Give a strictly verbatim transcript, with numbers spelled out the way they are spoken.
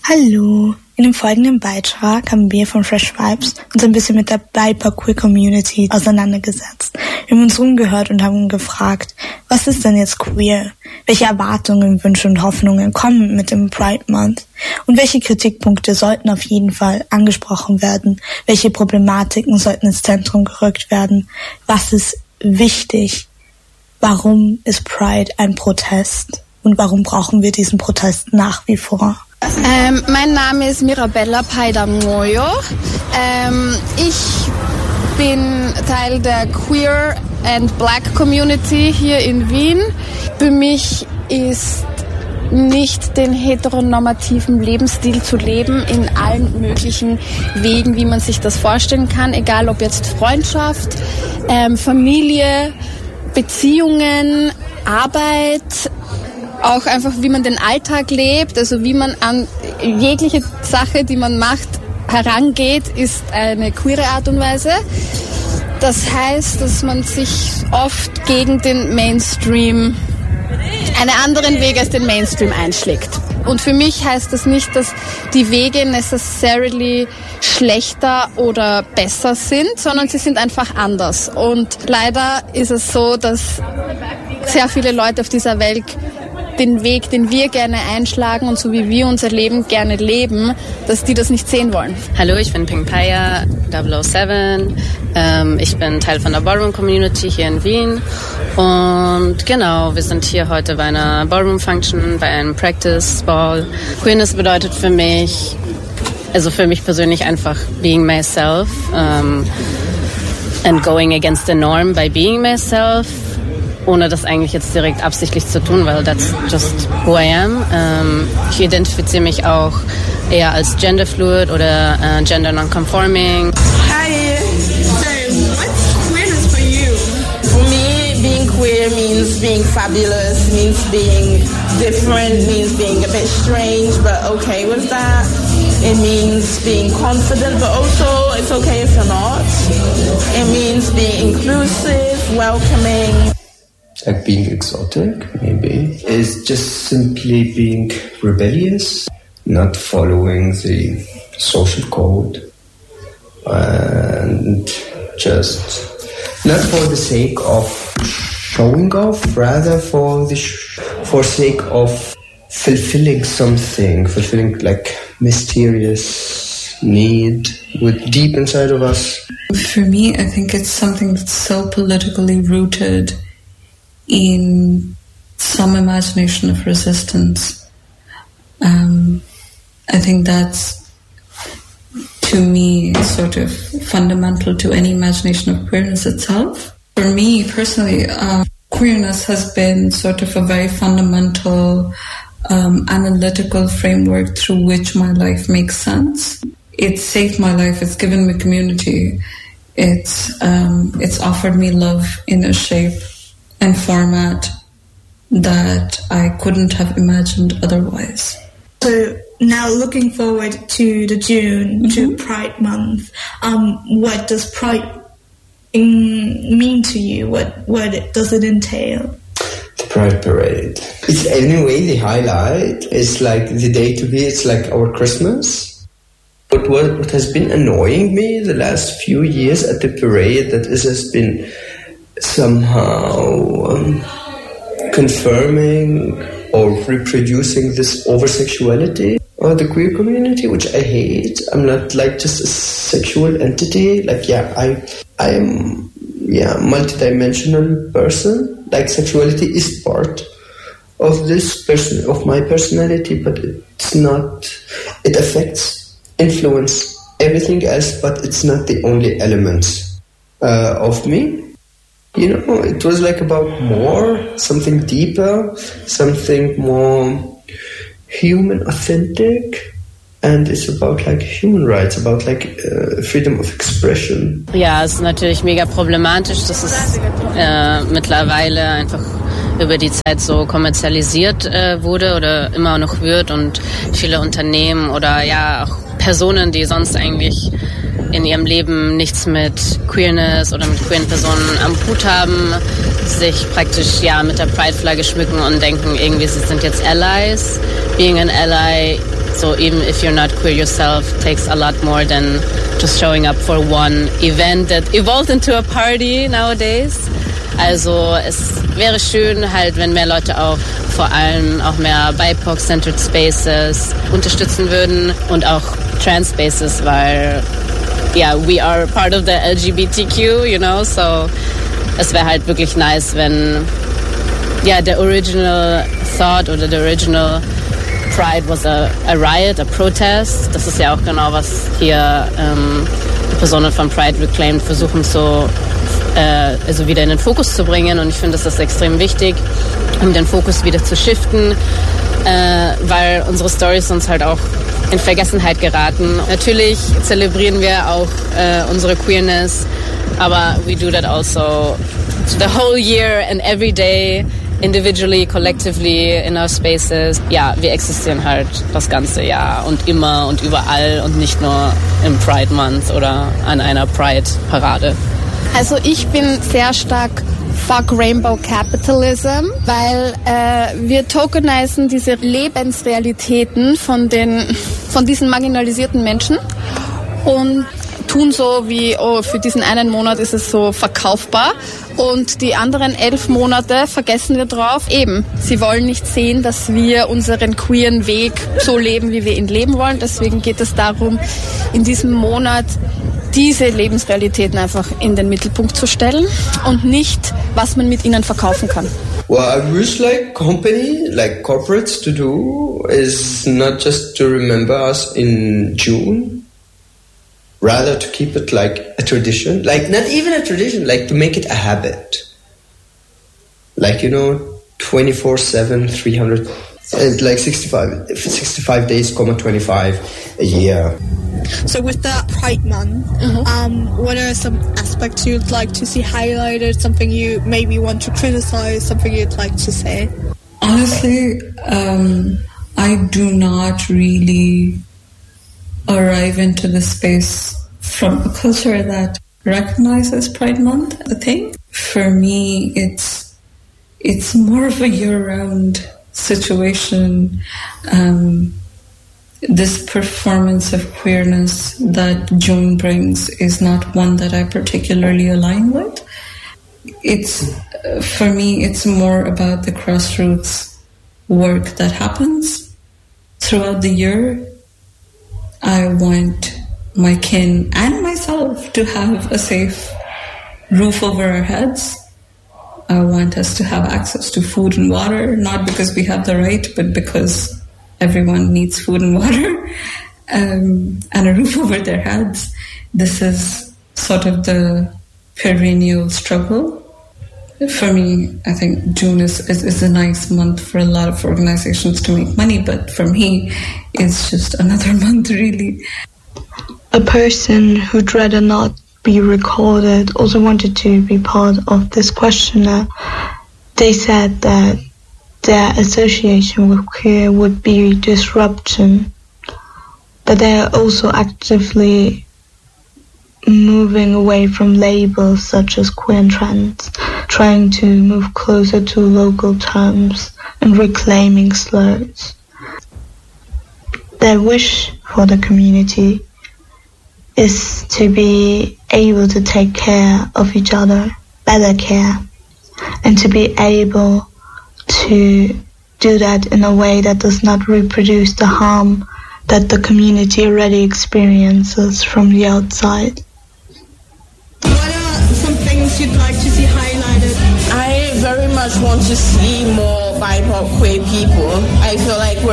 Hallo, in dem folgenden Beitrag haben wir von Fresh Vibes uns ein bisschen mit der B I P O C Queer-Community auseinandergesetzt. Wir haben uns umgehört und haben gefragt, was ist denn jetzt queer? Welche Erwartungen, Wünsche und Hoffnungen kommen mit dem Pride Month? Und welche Kritikpunkte sollten auf jeden Fall angesprochen werden? Welche Problematiken sollten ins Zentrum gerückt werden? Was ist wichtig? Warum ist Pride ein Protest? Und warum brauchen wir diesen Protest nach wie vor? Ähm, mein Name ist Mirabella Paidamoyo. Ähm, ich bin Teil der Queer and Black Community hier in Wien. Für mich ist nicht den heteronormativen Lebensstil zu leben in allen möglichen Wegen, wie man sich das vorstellen kann, egal ob jetzt Freundschaft, ähm, Familie, Beziehungen, Arbeit, auch einfach wie man den Alltag lebt, also wie man an jegliche Sache, die man macht, herangeht, ist eine queere Art und Weise. Das heißt, dass man sich oft gegen den Mainstream, einen anderen Weg als den Mainstream einschlägt. Und für mich heißt das nicht, dass die Wege necessarily schlechter oder besser sind, sondern sie sind einfach anders. Und leider ist es so, dass sehr viele Leute auf dieser Welt den Weg, den wir gerne einschlagen und so wie wir unser Leben gerne leben, dass die das nicht sehen wollen. Hallo, ich bin Pink Paya, double oh seven. Ähm, ich bin Teil von der Ballroom Community hier in Wien. Und genau, wir sind hier heute bei einer Ballroom Function, bei einem Practice Ball. Queerness bedeutet für mich, also für mich persönlich einfach being myself um, and going against the norm by being myself. Ohne das eigentlich jetzt direkt absichtlich zu tun, weil that's just who I am. Ähm, ich identifiziere mich auch eher als genderfluid oder äh, gender non-conforming. Hi, so what's queerness for you? For me, being queer means being fabulous, means being different, means being a bit strange, but okay with that. It means being confident, but also it's okay if you're not. It means being inclusive, welcoming. Like being exotic, maybe. Is just simply being rebellious, not following the social code, and just not for the sake of showing off, rather for the sh- for sake of fulfilling something, fulfilling like mysterious need with deep inside of us. For me, I think it's something that's so politically rooted in some imagination of resistance. Um, I think that's, to me, sort of fundamental to any imagination of queerness itself. For me, personally, uh, queerness has been sort of a very fundamental um, analytical framework through which my life makes sense. It's saved my life, it's given me community, it's um, it's offered me love in a shape and format that I couldn't have imagined otherwise. So now looking forward to the June, mm-hmm. to Pride Month, um, what does Pride in, mean to you? What what does it entail? The Pride Parade. It's anyway the highlight. It's like the day to be. It's like our Christmas. But what, what has been annoying me the last few years at the parade, that is, has been somehow um, confirming or reproducing this over-sexuality of the queer community, which I hate. I'm not like just a sexual entity. Like, yeah, I I am yeah multidimensional person. Like, sexuality is part of this person of my personality, but it's not. It affects, influence everything else, but it's not the only element uh, of me. You know, it was like about more, something deeper, something more human, authentic, and it's about like human rights, about like uh, freedom of expression. Ja, es ist natürlich mega problematisch, dass es äh, mittlerweile einfach über die Zeit so kommerzialisiert äh, wurde oder immer noch wird und viele Unternehmen oder ja auch Personen, die sonst eigentlich in ihrem Leben nichts mit Queerness oder mit queeren Personen am Hut haben, sich praktisch ja mit der Pride-Flagge schmücken und denken irgendwie, sie sind jetzt Allies. Being an ally So even if you're not queer yourself, it takes a lot more than just showing up for one event that evolved into a party nowadays. Also es wäre schön halt, wenn mehr Leute auch vor allem auch mehr B I P O C-centered Spaces unterstützen würden und auch Trans Spaces, weil ja, yeah, we are part of the L G B T Q, you know, so es wäre halt wirklich nice, wenn ja, yeah, der original thought oder der original Pride was a, a riot, a protest. Das ist ja auch genau, was hier ähm, die Personen von Pride Reclaimed versuchen so äh, also wieder in den Fokus zu bringen. Und ich finde, das ist extrem wichtig, um den Fokus wieder zu shiften, äh, weil unsere Storys sonst halt auch in Vergessenheit geraten. Natürlich zelebrieren wir auch äh, unsere Queerness, aber we do that also the whole year and every day, individually, collectively, in our spaces. Ja, wir existieren halt das ganze Jahr und immer und überall und nicht nur im Pride Month oder an einer Pride-Parade. Also ich bin sehr stark Fuck Rainbow Capitalism, weil äh, wir tokenisen diese Lebensrealitäten von den von diesen marginalisierten Menschen und tun so wie, oh, für diesen einen Monat ist es so verkaufbar und die anderen elf Monate vergessen wir drauf. Eben, sie wollen nicht sehen, dass wir unseren queeren Weg so leben, wie wir ihn leben wollen. Deswegen geht es darum, in diesem Monat diese Lebensrealitäten einfach in den Mittelpunkt zu stellen und nicht, was man mit ihnen verkaufen kann. What I wish like company, like corporates to do is not just to remember us in June, rather to keep it like a tradition, like not even a tradition, like to make it a habit. Like, you know, twenty-four seven, three hundred, and like sixty-five, sixty-five days, comma twenty-five a year. So with that Pride Month, mm-hmm. um, what are some aspects you'd like to see highlighted, something you maybe want to criticize, something you'd like to say? Honestly, um, I do not really arrive into the space from a culture that recognizes Pride Month a thing. For me, it's it's more of a year-round situation. Um, this performance of queerness that June brings is not one that I particularly align with. It's, for me, it's more about the grassroots work that happens throughout the year. I want my kin and myself to have a safe roof over our heads. I want us to have access to food and water, not because we have the right, but because everyone needs food and water, um, and a roof over their heads. This is sort of the perennial struggle. For me, I think June is, is, is a nice month for a lot of organizations to make money, but for me, it's just another month, really. A person who'd rather not be recorded also wanted to be part of this questionnaire. They said that their association with queer would be disruption, but they are also actively moving away from labels such as queer and trans, trying to move closer to local terms and reclaiming slurs. Their wish for the community is to be able to take care of each other, better care, and to be able to do that in a way that does not reproduce the harm that the community already experiences from the outside. What are some things you'd like to see highlighted? I very much want to see more B I P O C queer people. I feel like we're